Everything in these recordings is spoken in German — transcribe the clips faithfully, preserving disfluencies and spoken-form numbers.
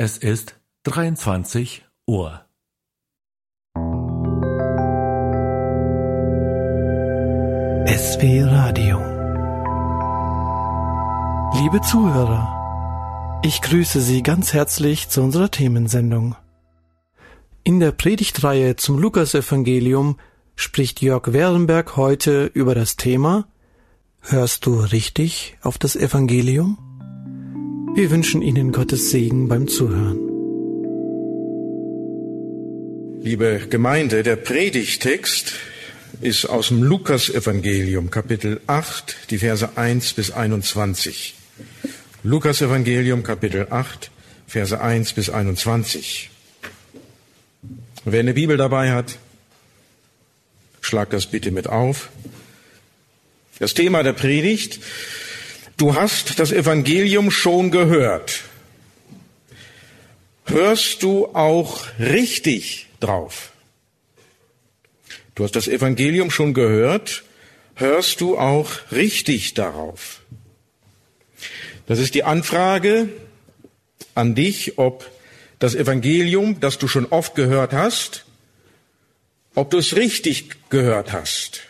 Es ist dreiundzwanzig Uhr. S W Radio. Liebe Zuhörer, ich grüße Sie ganz herzlich zu unserer Themensendung. In der Predigtreihe zum Lukasevangelium spricht Jörg Werenberg heute über das Thema Hörst du richtig auf das Evangelium? Wir wünschen Ihnen Gottes Segen beim Zuhören. Liebe Gemeinde, der Predigttext ist aus dem Lukasevangelium, Kapitel acht, die Verse eins bis einundzwanzig. Lukasevangelium, Kapitel acht, Verse eins bis einundzwanzig. Wer eine Bibel dabei hat, schlag das bitte mit auf. Das Thema der Predigt: Du hast das Evangelium schon gehört. Hörst du auch richtig drauf? Du hast das Evangelium schon gehört. Hörst du auch richtig darauf? Das ist die Anfrage an dich, ob das Evangelium, das du schon oft gehört hast, ob du es richtig gehört hast.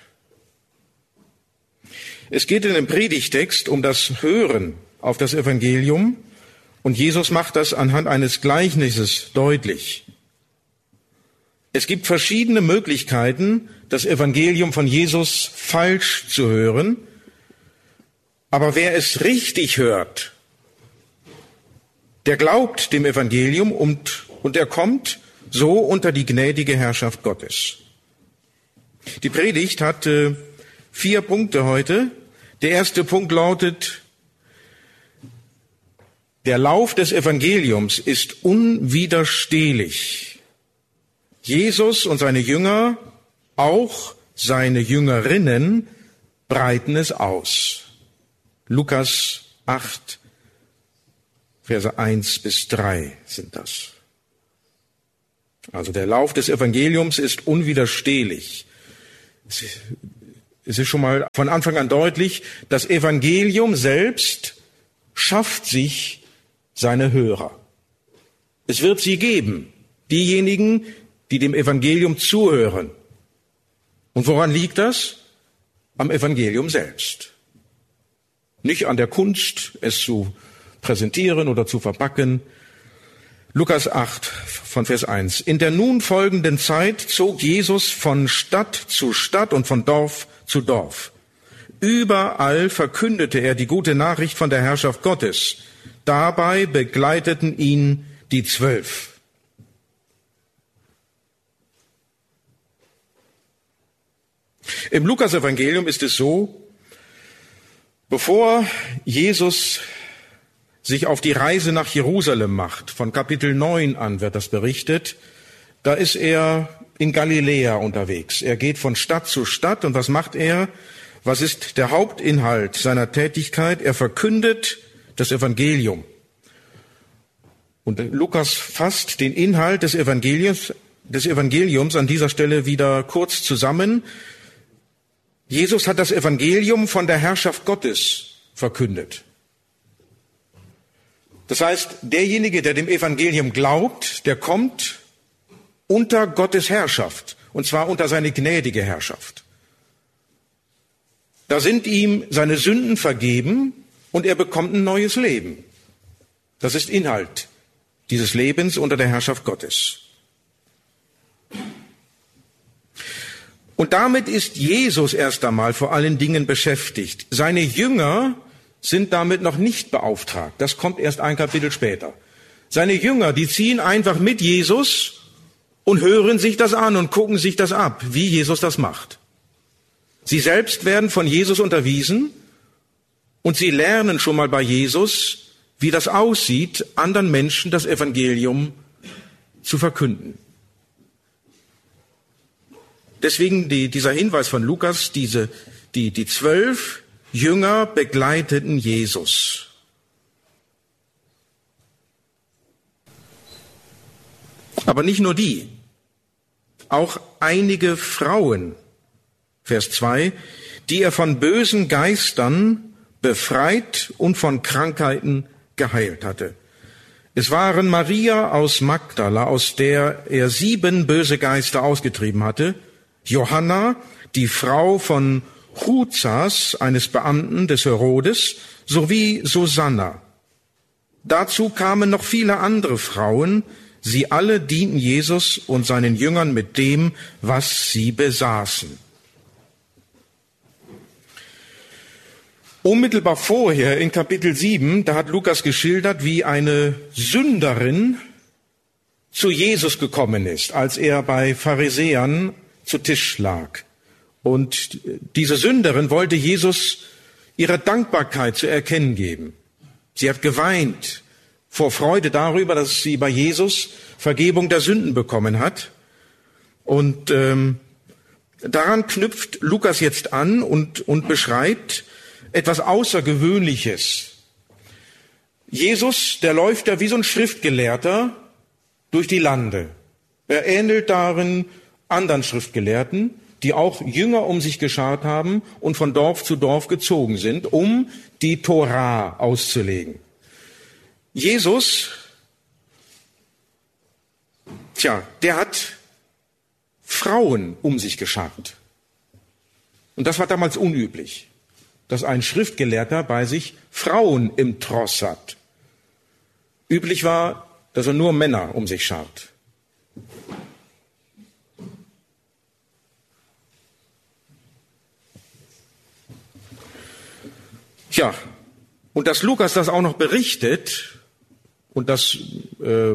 Es geht in dem Predigtext um das Hören auf das Evangelium, und Jesus macht das anhand eines Gleichnisses deutlich. Es gibt verschiedene Möglichkeiten, das Evangelium von Jesus falsch zu hören, aber wer es richtig hört, der glaubt dem Evangelium und, und er kommt so unter die gnädige Herrschaft Gottes. Die Predigt hat äh, vier Punkte heute. Der erste Punkt lautet: Der Lauf des Evangeliums ist unwiderstehlich. Jesus und seine Jünger, auch seine Jüngerinnen, breiten es aus. Lukas acht, Verse eins bis drei sind das. Also der Lauf des Evangeliums ist unwiderstehlich. Es ist schon mal von Anfang an deutlich, das Evangelium selbst schafft sich seine Hörer. Es wird sie geben, diejenigen, die dem Evangelium zuhören. Und woran liegt das? Am Evangelium selbst. Nicht an der Kunst, es zu präsentieren oder zu verpacken. Lukas acht von Vers eins. In der nun folgenden Zeit zog Jesus von Stadt zu Stadt und von Dorf zu Dorf. Überall verkündete er die gute Nachricht von der Herrschaft Gottes. Dabei begleiteten ihn die Zwölf. Im Lukasevangelium ist es so, bevor Jesus sich auf die Reise nach Jerusalem macht, von Kapitel neun an wird das berichtet, da ist er in Galiläa unterwegs. Er geht von Stadt zu Stadt, und was macht er? Was ist der Hauptinhalt seiner Tätigkeit? Er verkündet das Evangelium. Und Lukas fasst den Inhalt des Evangeliums, des Evangeliums an dieser Stelle wieder kurz zusammen. Jesus hat das Evangelium von der Herrschaft Gottes verkündet. Das heißt, derjenige, der dem Evangelium glaubt, der kommt unter Gottes Herrschaft, und zwar unter seine gnädige Herrschaft. Da sind ihm seine Sünden vergeben und er bekommt ein neues Leben. Das ist Inhalt dieses Lebens unter der Herrschaft Gottes. Und damit ist Jesus erst einmal vor allen Dingen beschäftigt. Seine Jünger sind damit noch nicht beauftragt. Das kommt erst ein Kapitel später. Seine Jünger, die ziehen einfach mit Jesus und hören sich das an und gucken sich das ab, wie Jesus das macht. Sie selbst werden von Jesus unterwiesen und sie lernen schon mal bei Jesus, wie das aussieht, anderen Menschen das Evangelium zu verkünden. Deswegen die, dieser Hinweis von Lukas, diese, die, die zwölf Jünger begleiteten Jesus. Aber nicht nur die, auch einige Frauen, Vers zwei, die er von bösen Geistern befreit und von Krankheiten geheilt hatte. Es waren Maria aus Magdala, aus der er sieben böse Geister ausgetrieben hatte, Johanna, die Frau von Chuzas, eines Beamten des Herodes, sowie Susanna. Dazu kamen noch viele andere Frauen, sie alle dienten Jesus und seinen Jüngern mit dem, was sie besaßen. Unmittelbar vorher in Kapitel sieben, da hat Lukas geschildert, wie eine Sünderin zu Jesus gekommen ist, als er bei Pharisäern zu Tisch lag. Und diese Sünderin wollte Jesus ihre Dankbarkeit zu erkennen geben. Sie hat geweint vor Freude darüber, dass sie bei Jesus Vergebung der Sünden bekommen hat. Und ähm, daran knüpft Lukas jetzt an und, und beschreibt etwas Außergewöhnliches. Jesus, der läuft ja wie so ein Schriftgelehrter durch die Lande. Er ähnelt darin anderen Schriftgelehrten, die auch Jünger um sich geschart haben und von Dorf zu Dorf gezogen sind, um die Tora auszulegen. Jesus, tja, der hat Frauen um sich geschart. Und das war damals unüblich, dass ein Schriftgelehrter bei sich Frauen im Tross hat. Üblich war, dass er nur Männer um sich schart. Tja, und dass Lukas das auch noch berichtet und dass äh,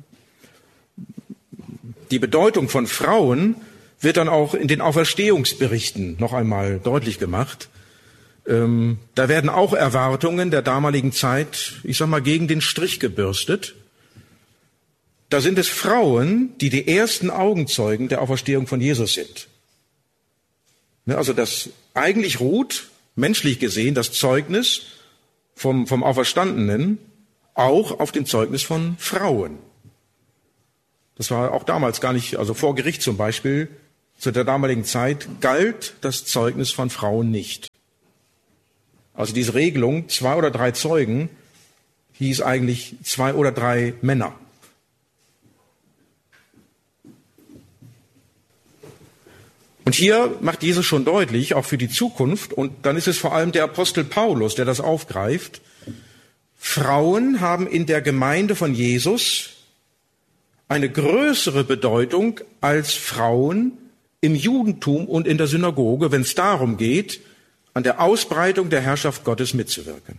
die Bedeutung von Frauen wird dann auch in den Auferstehungsberichten noch einmal deutlich gemacht. Ähm, da werden auch Erwartungen der damaligen Zeit, ich sag mal, gegen den Strich gebürstet. Da sind es Frauen, die die ersten Augenzeugen der Auferstehung von Jesus sind. Ne, also das eigentlich ruht, menschlich gesehen, das Zeugnis vom, vom Auferstandenen auch auf dem Zeugnis von Frauen. Das war auch damals gar nicht, also vor Gericht zum Beispiel, zu der damaligen Zeit galt das Zeugnis von Frauen nicht. Also diese Regelung, zwei oder drei Zeugen, hieß eigentlich zwei oder drei Männer. Und hier macht Jesus schon deutlich, auch für die Zukunft, und dann ist es vor allem der Apostel Paulus, der das aufgreift, Frauen haben in der Gemeinde von Jesus eine größere Bedeutung als Frauen im Judentum und in der Synagoge, wenn es darum geht, an der Ausbreitung der Herrschaft Gottes mitzuwirken.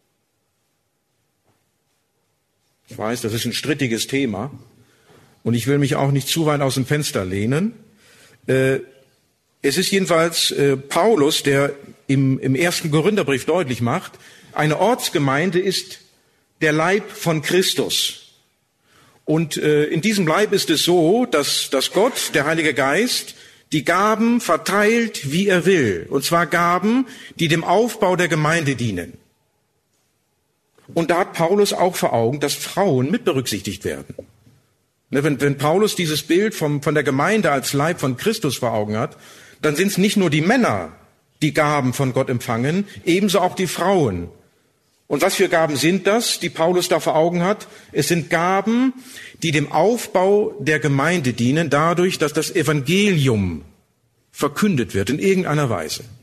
Ich weiß, das ist ein strittiges Thema und ich will mich auch nicht zu weit aus dem Fenster lehnen. Äh, es ist jedenfalls äh, Paulus, der im, im ersten Korintherbrief deutlich macht, eine Ortsgemeinde ist der Leib von Christus. Und äh, in diesem Leib ist es so, dass, dass Gott, der Heilige Geist, die Gaben verteilt, wie er will. Und zwar Gaben, die dem Aufbau der Gemeinde dienen. Und da hat Paulus auch vor Augen, dass Frauen mit berücksichtigt werden. Wenn, wenn Paulus dieses Bild vom, von der Gemeinde als Leib von Christus vor Augen hat, dann sind es nicht nur die Männer, die Gaben von Gott empfangen, ebenso auch die Frauen. Und was für Gaben sind das, die Paulus da vor Augen hat? Es sind Gaben, die dem Aufbau der Gemeinde dienen, dadurch, dass das Evangelium verkündet wird in irgendeiner Weise.